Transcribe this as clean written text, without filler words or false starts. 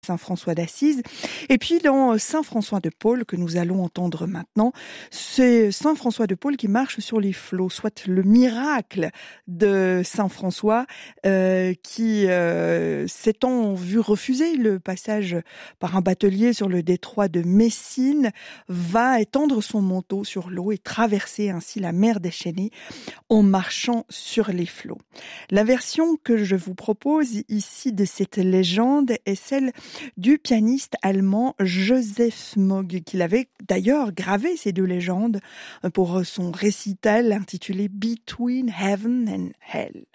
Saint François d'Assise. Et puis dans Saint François de Paule, que nous allons entendre maintenant, c'est Saint François de Paule qui marche sur les flots, soit le miracle de Saint François qui s'étant vu refuser le passage par un batelier sur le détroit de Messine, va étendre son manteau sur l'eau et traverser ainsi la mer déchaînée en marchant sur les flots. La version que je vous propose ici de cette légende est celle du pianiste allemand Joseph Mogg, qu'il avait d'ailleurs gravé ces deux légendes pour son récital intitulé Between Heaven and Hell.